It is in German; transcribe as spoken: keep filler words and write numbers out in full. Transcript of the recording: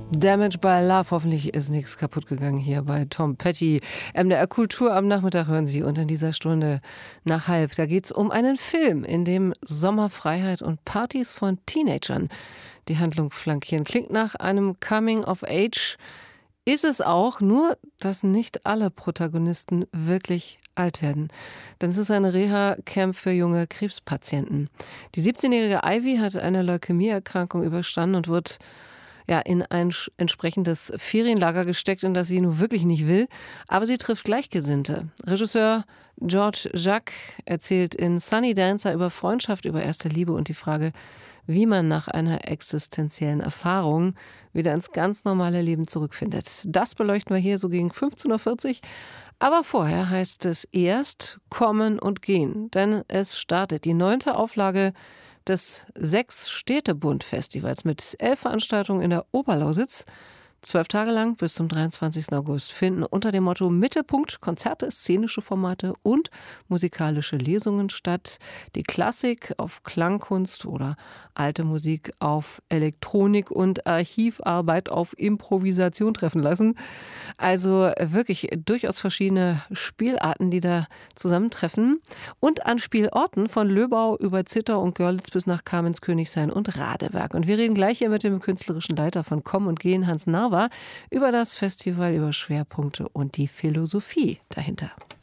Damage by Love. Hoffentlich ist nichts kaputt gegangen hier bei Tom Petty. M D R Kultur am Nachmittag hören Sie. Und in dieser Stunde nach halb, da geht es um einen Film, in dem Sommerfreiheit und Partys von Teenagern die Handlung flankieren. Klingt nach einem Coming of Age. Ist es auch, nur dass nicht alle Protagonisten wirklich alt werden. Denn es ist eine Reha-Camp für junge Krebspatienten. Die siebzehnjährige Ivy hat eine Leukämieerkrankung überstanden und wird ja, in ein entsprechendes Ferienlager gesteckt, in das sie nun wirklich nicht will. Aber sie trifft Gleichgesinnte. Regisseur George Jacques erzählt in Sunny Dancer über Freundschaft, über erste Liebe und die Frage, wie man nach einer existenziellen Erfahrung wieder ins ganz normale Leben zurückfindet. Das beleuchten wir hier so gegen fünfzehn Uhr vierzig. Aber vorher heißt es erst kommen und gehen. Denn es startet die neunte Auflage des Sechs-Städte-Bund-Festivals mit elf Veranstaltungen in der Oberlausitz. Zwölf Tage lang bis zum dreiundzwanzigsten August finden unter dem Motto Mittelpunkt Konzerte, szenische Formate und musikalische Lesungen statt. Die Klassik auf Klangkunst oder alte Musik auf Elektronik und Archivarbeit auf Improvisation treffen lassen. Also wirklich durchaus verschiedene Spielarten, die da zusammentreffen. Und an Spielorten von Löbau über Zittau und Görlitz bis nach Kamenz-Königshain und Radeberg. Und wir reden gleich hier mit dem künstlerischen Leiter von Kommen und Gehen, Hans Narwa, über das Festival, über Schwerpunkte und die Philosophie dahinter.